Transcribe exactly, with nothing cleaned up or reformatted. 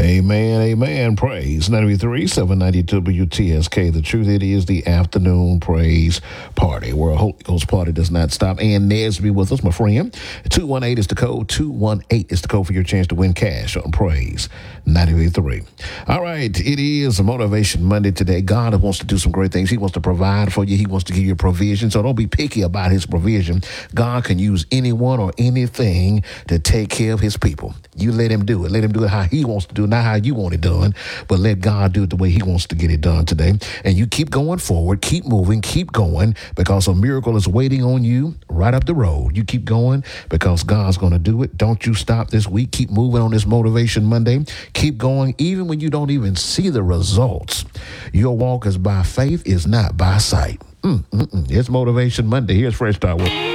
Amen, amen. Praise ninety-three, seven ninety W T S K. The truth, it is the afternoon praise party where a Holy Ghost party does not stop. And Nesby with us, my friend. two one eight is the code. two one eight is the code for your chance to win cash on Praise ninety-three. All right, it is Motivation Monday today. God wants to do some great things. He wants to provide for you. He wants to give you provision. So don't be picky about his provision. God can use anyone or anything to take care of his people. You let him do it. Let him do it how he wants to do it, not how you want it done, but let God do it the way he wants to get it done today. And you keep going forward, keep moving, keep going, because a miracle is waiting on you right up the road. You keep going because God's going to do it. Don't you stop this week. Keep moving on this Motivation Monday. Keep going even when you don't even see the results. Your walk is by faith, is not by sight. Mm, mm, mm. It's Motivation Monday. Here's Fresh Start.